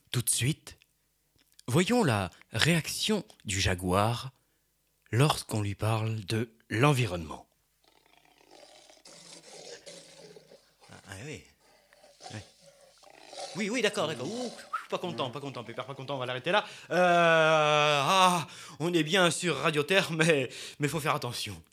Tout de suite, voyons la réaction du jaguar lorsqu'on lui parle de l'environnement. Ah oui. Oui, d'accord. Ouh, pas content, Pépère, pas content, on va l'arrêter là. On est bien sur Radio Terre, mais faut faire attention.